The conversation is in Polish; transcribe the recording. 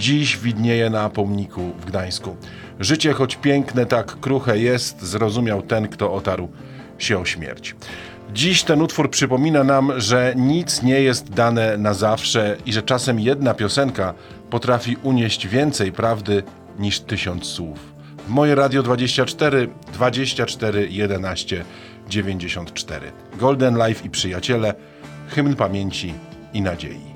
dziś widnieje na pomniku w Gdańsku. Życie, choć piękne, tak kruche jest, zrozumiał ten, kto otarł się o śmierć. Dziś ten utwór przypomina nam, że nic nie jest dane na zawsze i że czasem jedna piosenka potrafi unieść więcej prawdy niż 1000 słów. Moje Radio 24 24 11 94. Golden Life i przyjaciele, hymn pamięci i nadziei.